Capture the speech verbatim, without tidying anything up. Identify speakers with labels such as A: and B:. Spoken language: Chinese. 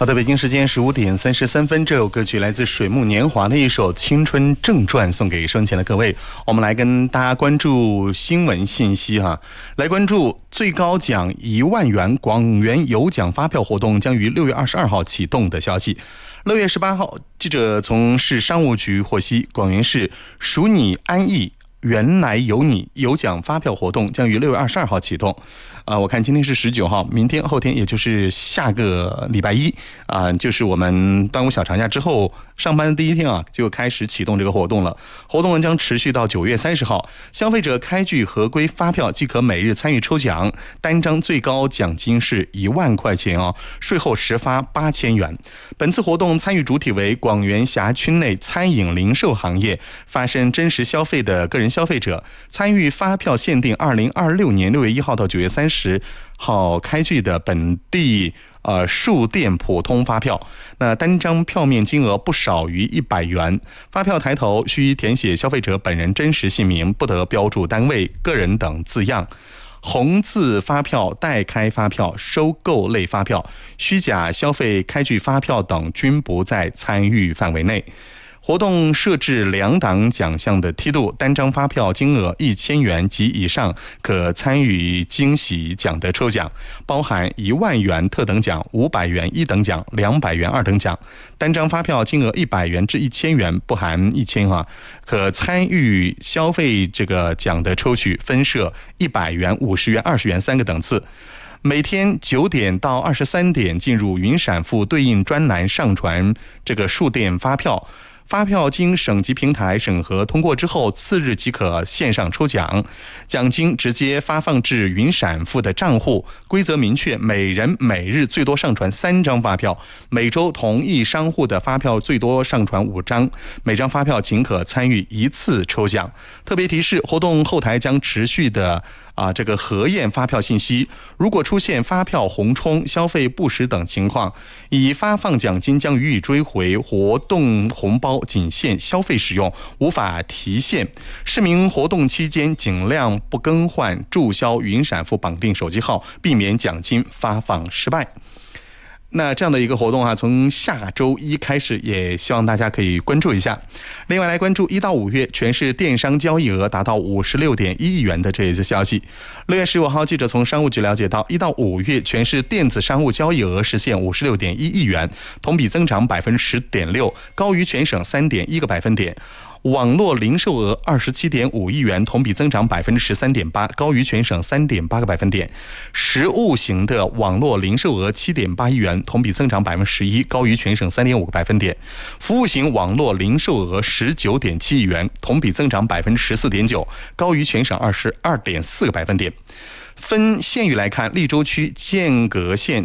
A: 好的，北京时间十五点三十三分，这首歌曲来自水木年华的一首《青春正传》，送给收音前的各位。我们来跟大家关注新闻信息哈，来关注最高奖一万元广元有奖发票活动将于六月二十二号启动的消息。六月十八号，记者从市商务局获悉，广元市属你安逸原来有你有奖发票活动将于六月二十二号启动。啊、呃，我看今天是十九号，明天后天也就是下个礼拜一啊、呃，就是我们端午小长假之后上班的第一天啊，就开始启动这个活动了。活动将持续到九月三十号，消费者开具合规发票即可每日参与抽奖，单张最高奖金是一万块钱哦，税后实发八千元。本次活动参与主体为广元辖区内餐饮零售行业发生真实消费的个人消费者，参与发票限定二零二六年六月一号到九月三十号开具的本地呃数店普通发票，那单张票面金额不少于一百元，发票抬头需填写消费者本人真实姓名，不得标注单位、个人等字样。红字发票、代开发票、收购类发票、虚假消费开具发票等均不在参与范围内。活动设置两档奖项的梯度，单张发票金额一千元及以上可参与惊喜奖的抽奖，包含一万元特等奖、五百元一等奖、两百元二等奖。单张发票金额一百元至一千元不含一千啊，可参与消费这个奖的抽取分设一百元、五十元、二十元三个等次。每天九点到二十三点进入云闪付对应专栏上传这个数店发票。发票经省级平台审核通过之后，次日即可线上抽奖，奖金直接发放至云闪付的账户。规则明确，每人每日最多上传三张发票，每周同一商户的发票最多上传五张，每张发票仅可参与一次抽奖。特别提示，活动后台将持续的啊，这个核验发票信息，如果出现发票红冲、消费不实等情况，已发放奖金将予以追回，活动红包仅限消费使用，无法提现。市民活动期间尽量不更换注销云闪付绑定手机号，避免奖金发放失败。那这样的一个活动啊，从下周一开始，也希望大家可以关注一下。另外来关注一到五月全市电商交易额达到五十六点一亿元的这一次消息。六月十五号，记者从商务局了解到，一到五月全市电子商务交易额实现五十六点一亿元，同比增长百分之十点六，高于全省三点一个百分点。网络零售额二十七点五亿元，同比增长百分之十三点八，高于全省三点八个百分点。实物型的网络零售额七点八亿元，同比增长百分之十一，高于全省三点五个百分点。服务型网络零售额十九点七亿元，同比增长百分之十四点九，高于全省二十二点四个百分点。分县域来看，利州区间隔县